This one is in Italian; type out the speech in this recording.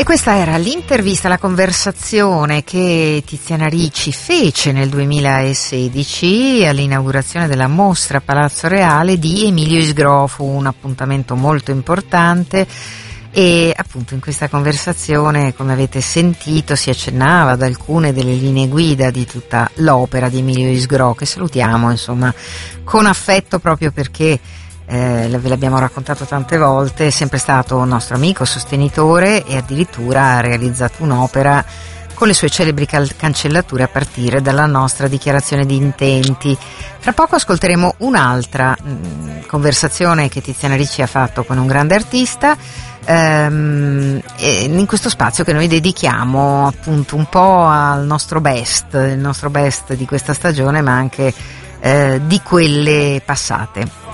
questa era l'intervista, la conversazione che Tiziana Ricci fece nel 2016 all'inaugurazione della mostra Palazzo Reale di Emilio Isgro. Fu un appuntamento molto importante e appunto in questa conversazione, come avete sentito, si accennava ad alcune delle linee guida di tutta l'opera di Emilio Isgro, che salutiamo insomma con affetto, proprio perché ve l'abbiamo raccontato tante volte, è sempre stato un nostro amico, sostenitore, e addirittura ha realizzato un'opera con le sue celebri cancellature a partire dalla nostra dichiarazione di intenti. Tra poco ascolteremo un'altra conversazione che Tiziana Ricci ha fatto con un grande artista, in questo spazio che noi dedichiamo appunto un po' al nostro best, il nostro best di questa stagione, ma anche di quelle passate.